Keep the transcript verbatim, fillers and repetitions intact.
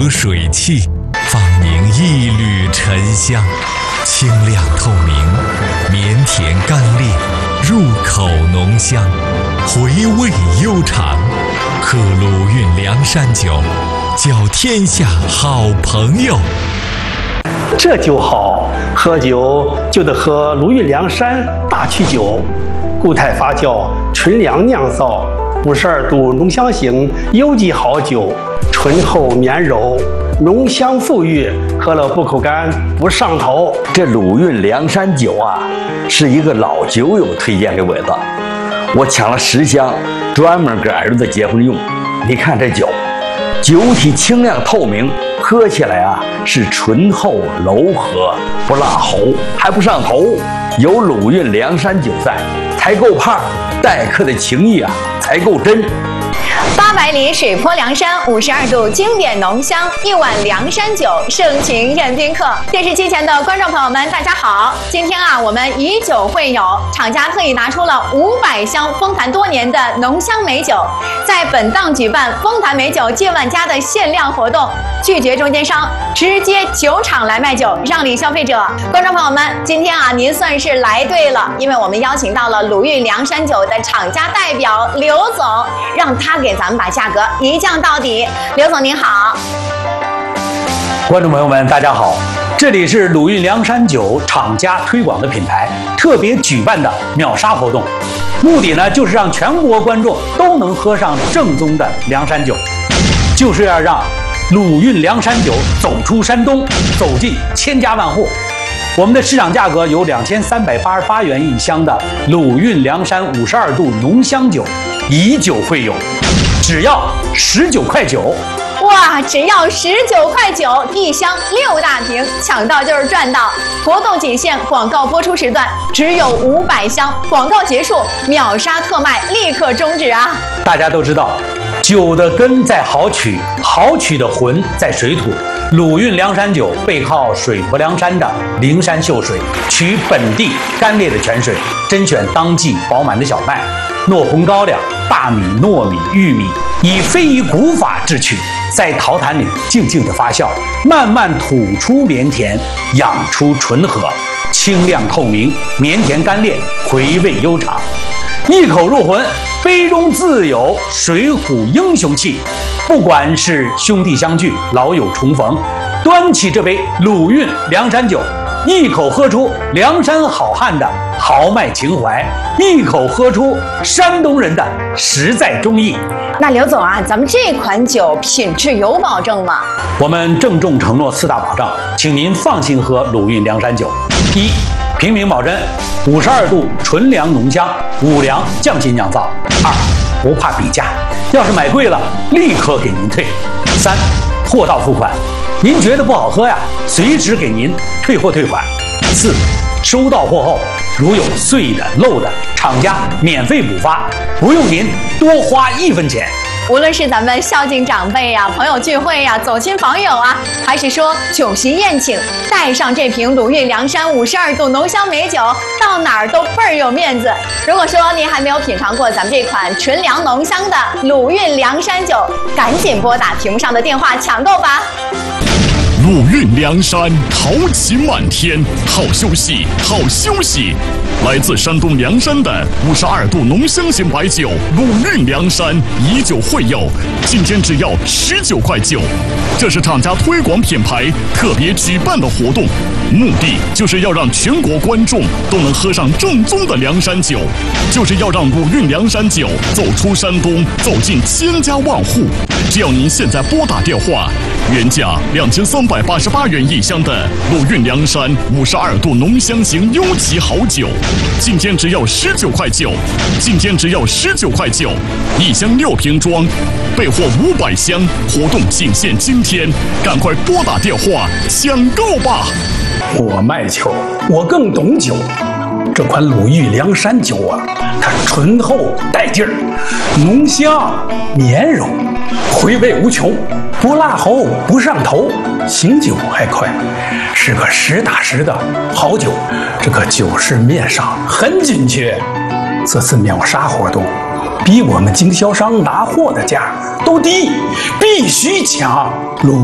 如水汽，放凝一缕沉香，清亮透明，绵甜甘冽，入口浓香，回味悠长。喝鲁韵凉山酒，交天下好朋友。 这酒好，喝酒就得喝鲁韵凉山大曲酒，固态发酵，纯粮酿造，五十二度浓香型优级好酒，醇厚绵柔，浓香馥郁，喝了不口干不上头。 这鲁韵凉山酒啊，是一个老酒友推荐给我的，我抢了十箱，专门给儿子结婚用。你看这酒，酒体清亮透明，喝起来啊是醇厚柔和，不辣齁，还不上头。有鲁韵凉山酒在，才够胖，待客的情谊啊才够真。 八百里水泊凉山，五十二度经典浓香，一碗凉山酒，盛情宴宾客。电视机前的观众朋友们，大家好！今天啊，我们以酒会友，厂家特意拿出了五百箱丰坛多年的浓香美酒，在本档举办丰坛美酒借万家的限量活动，拒绝中间商，直接酒厂来卖酒，让利消费者。观众朋友们，今天啊，您算是来对了，因为我们邀请到了鲁韵凉山酒的厂家代表刘总，让他给咱们把价格一降到底。刘总您好。 观众朋友们大家好，这里是鲁韵凉山酒厂家推广的品牌特别举办的秒杀活动，目的呢就是让全国观众都能喝上正宗的凉山酒，就是要让鲁韵凉山酒走出山东，走进千家万户。我们的市场价格有两千三百八十八元一箱的鲁韵凉山五十二度浓香酒，以酒会友，只要十九块九。 哇，只要十九块九，一箱六大瓶，抢到就是赚到！活动仅限广告播出时段，只有五百箱，广告结束，秒杀特卖，立刻终止啊！ 大家都知道，酒的根在好曲，好曲的魂在水土。鲁韵凉山酒背靠水泊凉山的灵山秀水，取本地干裂的泉水，甄选当季饱满的小麦、糯红高粱、大米、糯米、玉米，以非遗古法制曲，在陶坛里静静的发酵，慢慢吐出绵甜，养出醇和，清亮透明，绵甜甘冽，回味悠长，一口入魂，杯中自有水浒英雄气。不管是兄弟相聚，老友重逢，端起这杯鲁韵凉山酒，一口喝出凉山好汉的豪迈情怀，一口喝出山东人的实在忠义。 那刘总啊，咱们这款酒品质有保证吗？ 我们郑重承诺四大保障，请您放心喝鲁韵凉山酒。一、平民保真，五十二度纯粮浓香，五粮匠心酿造。二、不怕比价，要是买贵了，立刻给您退。三、货到付款，您觉得不好喝呀，随时给您退货退款。四、收到货后，如有碎的漏的，厂家免费补发，不用您多花一分钱。 无论是咱们孝敬长辈呀、朋友聚会呀、走亲访友啊，还是说酒席宴请，带上这瓶鲁韵凉山五十二度浓香美酒，到哪儿都倍儿有面子。如果说您还没有品尝过咱们这款纯粮浓香的鲁韵凉山酒，赶紧拨打屏幕上的电话抢购吧。 鲁韵凉山，豪情满天，好休息，好休息。来自山东凉山的五十二度浓香型白酒鲁韵凉山，以酒会友，今天只要十九块九。这是厂家推广品牌特别举办的活动，目的就是要让全国观众都能喝上正宗的凉山酒，就是要让鲁韵凉山酒走出山东，走进千家万户。只要您现在拨打电话，原价两千三百八十八元一箱的鲁韵凉山五十二度浓香型优级好酒，今天只要十九块九，今天只要十九块九，一箱六瓶装，备货五百箱，活动仅限今天，赶快拨打电话抢购吧！ 我卖酒，我更懂酒。这款鲁韵凉山酒啊，它醇厚带劲儿，浓香绵柔，回味无穷，不辣齁，不上头，醒酒还快，是个实打实的好酒。这个酒市面上很紧缺，这次秒杀活动比我们经销商拿货的价都低，必须抢。鲁